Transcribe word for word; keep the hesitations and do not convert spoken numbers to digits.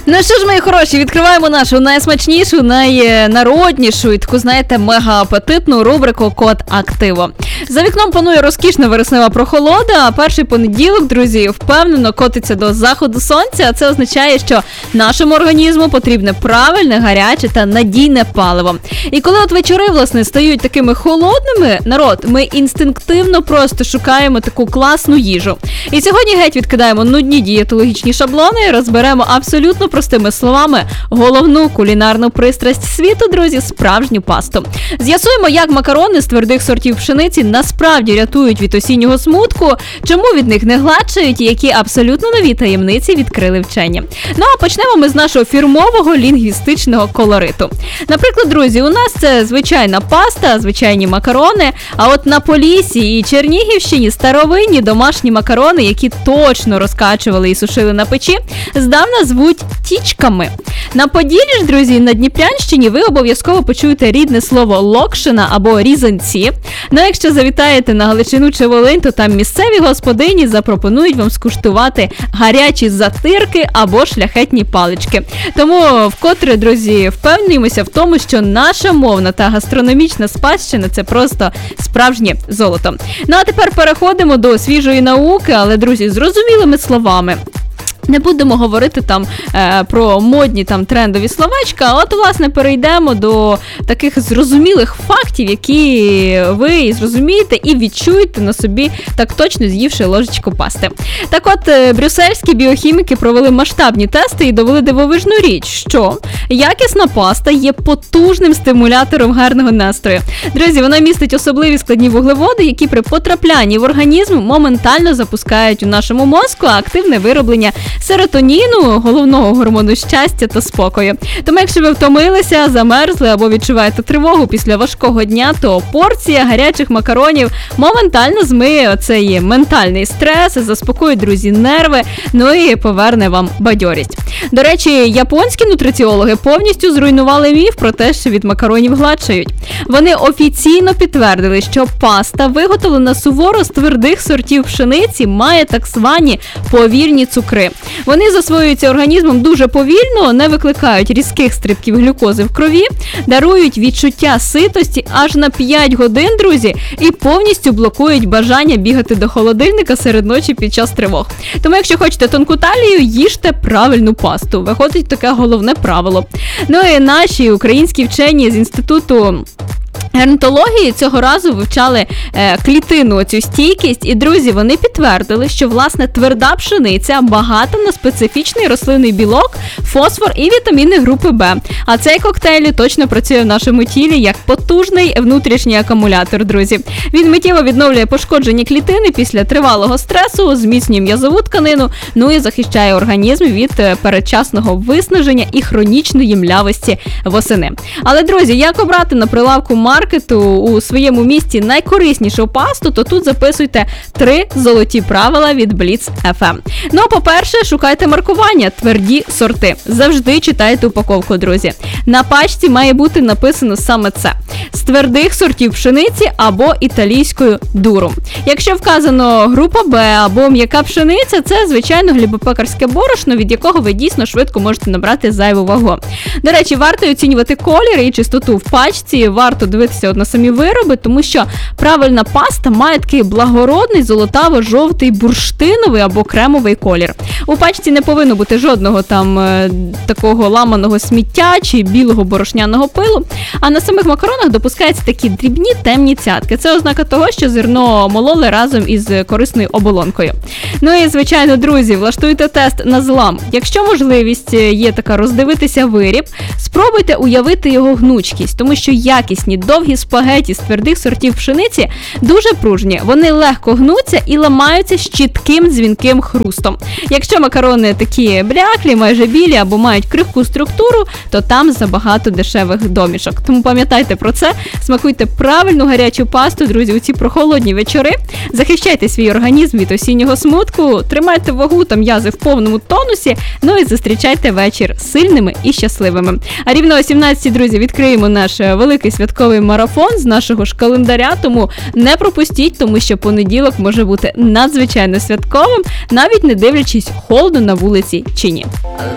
Ну що ж, мої хороші, відкриваємо нашу найсмачнішу, найнароднішу і таку, знаєте, мега-апетитну рубрику «Код активу». За вікном панує розкішна вереснева прохолода, а перший понеділок, друзі, впевнено котиться до заходу сонця, а це означає, що нашому організму потрібне правильне, гаряче та надійне паливо. І коли от вечори, власне, стають такими холодними, народ, ми інстинктивно просто шукаємо таку класну їжу. І сьогодні геть відкидаємо нудні дієтологічні шаблони, розберемо абсолютно простими словами головну кулінарну пристрасть світу, друзі, справжню пасту. З'ясуємо, як макарони з твердих сортів пшениці насправді рятують від осіннього смутку, чому від них не гладшають і які абсолютно нові таємниці відкрили вчені. Ну а почнемо ми з нашого фірмового лінгвістичного колориту. Наприклад, друзі, у нас це звичайна паста, звичайні макарони, а от на Поліссі і Чернігівщині старовинні домашні макарони, які точно розкачували і сушили на печі, здавна звуть тічками. На Поділлі ж, друзі, на Дніпрянщині ви обов'язково почуєте рідне слово локшина або різанці. Ну, якщо завітаєте на Галичину чи Волинь, то там місцеві господині запропонують вам скуштувати гарячі затирки або шляхетні палички. Тому вкотре, друзі, впевнюємося в тому, що наша мовна та гастрономічна спадщина – це просто справжнє золото. Ну, а тепер переходимо до свіжої науки, але, друзі, зрозумілими словами. Не будемо говорити там е, про модні там трендові словечка, а от, власне, перейдемо до таких зрозумілих фактів, які ви зрозумієте і відчуєте на собі, так точно з'ївши ложечку пасти. Так от, е, брюссельські біохіміки провели масштабні тести і довели дивовижну річ, що якісна паста є потужним стимулятором гарного настрою. Друзі, вона містить особливі складні вуглеводи, які при потраплянні в організм моментально запускають у нашому мозку активне вироблення серотоніну, головного гормону щастя та спокою. Тому якщо ви втомилися, замерзли або відчуваєте тривогу після важкого дня, то порція гарячих макаронів моментально змиє оцей ментальний стрес, заспокоїть, друзі, нерви, ну і поверне вам бадьорість. До речі, японські нутриціологи повністю зруйнували міф про те, що від макаронів гладшають. Вони офіційно підтвердили, що паста, виготовлена суворо з твердих сортів пшениці, має так звані повільні цукри. Вони засвоюються організмом дуже повільно, не викликають різких стрибків глюкози в крові, дарують відчуття ситості аж на п'ять годин, друзі, і повністю блокують бажання бігати до холодильника серед ночі під час тривог. Тому якщо хочете тонку талію, їжте правильну пасту. Виходить таке головне правило. Ну і наші українські вчені з інституту геронтології цього разу вивчали е, клітинну цю стійкість, і, друзі, вони підтвердили, що, власне, тверда пшениця багата на специфічний рослинний білок, фосфор і вітаміни групи Б. А цей коктейль точно працює в нашому тілі як потужний внутрішній акумулятор, друзі. Він миттєво відновлює пошкоджені клітини після тривалого стресу, зміцнює м'язову тканину, ну і захищає організм від передчасного виснаження і хронічної млявості восени. Але, друзі, як обрати на прилавку маркету у своєму місті найкориснішу пасту, то тут записуйте три золоті правила від Бліц еф ем. Ну, по-перше, шукайте маркування, тверді сорти. Завжди читайте упаковку, друзі. На пачці має бути написано саме це. З твердих сортів пшениці або італійською дурум. Якщо вказано група Б або м'яка пшениця, це, звичайно, хлібопекарське борошно, від якого ви дійсно швидко можете набрати зайву вагу. До речі, варто оцінювати колір і чистоту в пачці, варто дивитися на самі вироби, тому що правильна паста має такий благородний, золотаво-жовтий, бурштиновий або кремовий колір. У пачці не повинно бути жодного там е, такого ламаного сміття чи білого борошняного пилу, а на самих макаронах допускаються такі дрібні темні цятки. Це ознака того, що зерно мололи разом із корисною оболонкою. Ну і, звичайно, друзі, влаштуйте тест на злам. Якщо можливість є така роздивитися виріб, спробуйте уявити його гнучкість, тому що якісні довгі спагеті з твердих сортів пшениці дуже пружні. Вони легко гнуться і ламаються з чітким дзвінким хрустом. Якщо макарони такі бляклі, майже білі або мають крихку структуру, то там забагато дешевих домішок. Тому пам'ятайте про це, смакуйте правильну гарячу пасту, друзі, у ці прохолодні вечори. Захищайте свій організм від осіннього смутку, тримайте вагу та м'язи в повному тонусі, ну і зустрічайте вечір сильними і щасливими. А рівно о сімнадцятій, друзі, відкриємо наш великий святковий марафон з нашого ж календаря, тому не пропустіть, тому що понеділок може бути надзвичайно святковим, навіть не дивлячись, холодно на вулиці чи ні.